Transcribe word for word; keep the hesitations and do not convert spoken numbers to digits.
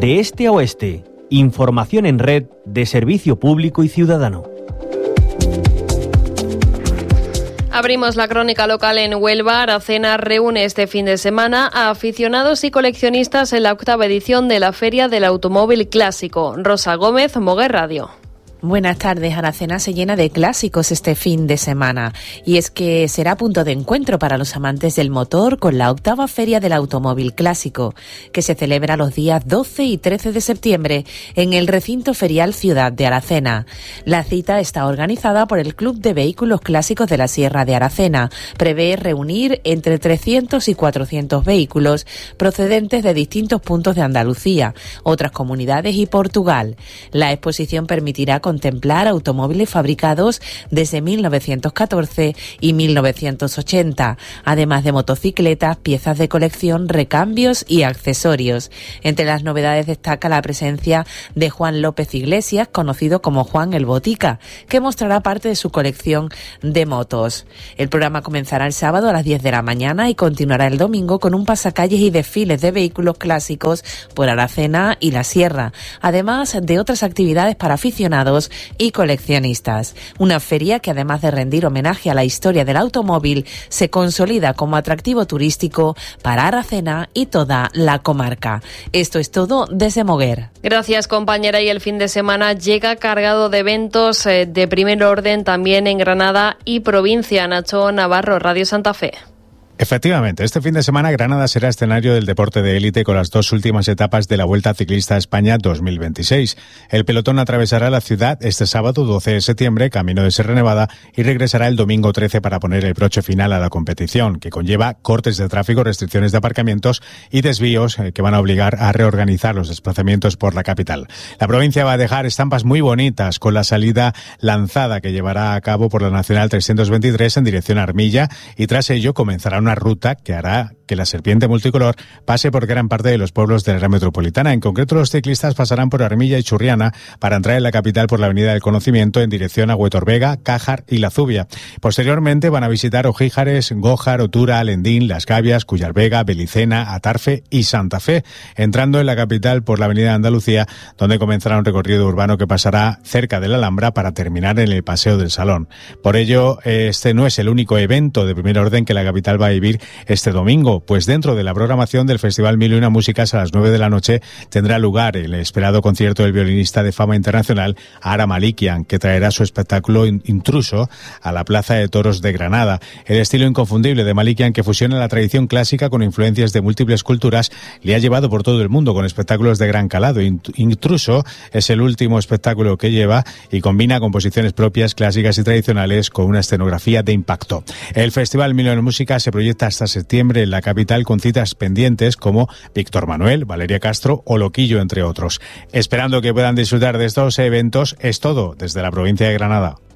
De este a oeste, información en red de servicio público y ciudadano. Abrimos la crónica local en Huelva. Aracena reúne este fin de semana a aficionados y coleccionistas en la octava edición de la Feria del Automóvil Clásico. Rosa Gómez, Moguer Radio. Buenas tardes. Aracena se llena de clásicos este fin de semana y es que será punto de encuentro para los amantes del motor con la octava Feria del Automóvil Clásico, que se celebra los días doce y trece de septiembre en el recinto ferial Ciudad de Aracena. La cita está organizada por el Club de Vehículos Clásicos de la Sierra de Aracena. Prevé reunir entre trescientos y cuatrocientos vehículos procedentes de distintos puntos de Andalucía, otras comunidades y Portugal. La exposición permitirá contemplar automóviles fabricados desde mil novecientos catorce y mil novecientos ochenta, además de motocicletas, piezas de colección, recambios y accesorios. Entre las novedades destaca la presencia de Juan López Iglesias, conocido como Juan el Botica, que mostrará parte de su colección de motos. El programa comenzará el sábado a las diez de la mañana y continuará el domingo con un pasacalles y desfiles de vehículos clásicos por Aracena y la Sierra, además de otras actividades para aficionados y coleccionistas. Una feria que, además de rendir homenaje a la historia del automóvil, se consolida como atractivo turístico para Aracena y toda la comarca. Esto es todo desde Moguer. Gracias, compañera. Y el fin de semana llega cargado de eventos eh, de primer orden también en Granada y provincia. Nacho Navarro, Radio Santa Fe. Efectivamente, este fin de semana Granada será escenario del deporte de élite con las dos últimas etapas de la Vuelta Ciclista a España dos mil veintiséis. El pelotón atravesará la ciudad este sábado doce de septiembre, camino de Sierra Nevada, y regresará el domingo trece para poner el broche final a la competición, que conlleva cortes de tráfico, restricciones de aparcamientos y desvíos que van a obligar a reorganizar los desplazamientos por la capital. La provincia va a dejar estampas muy bonitas con la salida lanzada que llevará a cabo por la Nacional trescientos veintitrés en dirección a Armilla, y tras ello comenzará una ruta que hará que la serpiente multicolor pase por gran parte de los pueblos de la área metropolitana. En concreto, los ciclistas pasarán por Armilla y Churriana para entrar en la capital por la Avenida del Conocimiento en dirección a Huetorvega, Cájar y La Zubia. Posteriormente van a visitar Ojíjares, Gójar, Otura, Alendín, Las Gavias, Cuyarvega, Belicena, Atarfe y Santa Fe, entrando en la capital por la Avenida de Andalucía, donde comenzará un recorrido urbano que pasará cerca de la Alhambra para terminar en el Paseo del Salón. Por ello, este no es el único evento de primer orden que la capital va a vivir este domingo, pues dentro de la programación del Festival Mil y Una Músicas a las nueve de la noche tendrá lugar el esperado concierto del violinista de fama internacional Ara Malikian, que traerá su espectáculo Intruso a la Plaza de Toros de Granada. El estilo inconfundible de Malikian, que fusiona la tradición clásica con influencias de múltiples culturas, le ha llevado por todo el mundo con espectáculos de gran calado. Intruso es el último espectáculo que lleva y combina composiciones propias, clásicas y tradicionales con una escenografía de impacto. El Festival Mil y Una Músicas se proyecta hasta septiembre en la capital con citas pendientes como Víctor Manuel, Valeria Castro o Loquillo, entre otros. Esperando que puedan disfrutar de estos eventos, es todo desde la provincia de Granada.